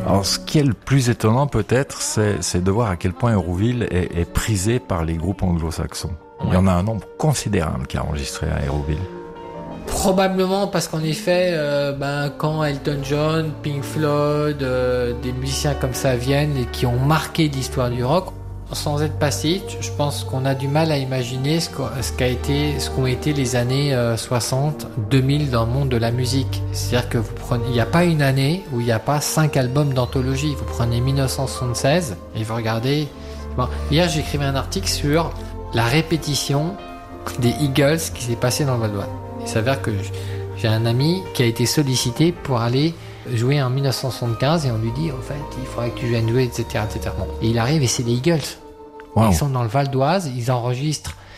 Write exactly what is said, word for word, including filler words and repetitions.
Alors, ce qui est le plus étonnant peut-être, c'est, c'est de voir à quel point Hérouville est, est prisé par les groupes anglo-saxons. Ouais. Il y en a un nombre considérable qui a enregistré à Hérouville. Probablement parce qu'en effet, euh, ben, quand Elton John, Pink Floyd, euh, des musiciens comme ça viennent et qui ont marqué l'histoire du rock, sans être passif, je pense qu'on a du mal à imaginer ce, ce qu'a été, ce qu'ont été les années euh, soixante, deux mille dans le monde de la musique. C'est-à-dire que vous prenez, il n'y a pas une année où il n'y a pas cinq albums d'anthologie. Vous prenez dix-neuf cent soixante-seize et vous regardez. Bon, hier, j'écrivais un article sur la répétition des Eagles qui s'est passée dans le Val d'Oise. Il s'avère que j'ai un ami qui a été sollicité pour aller jouer en dix-neuf cent soixante-quinze et on lui dit en fait il faudrait que tu viennes jouer, etc., etc. Bon. Et il arrive et c'est les Eagles. Wow. Ils sont dans le Val d'Oise, ils enregistrent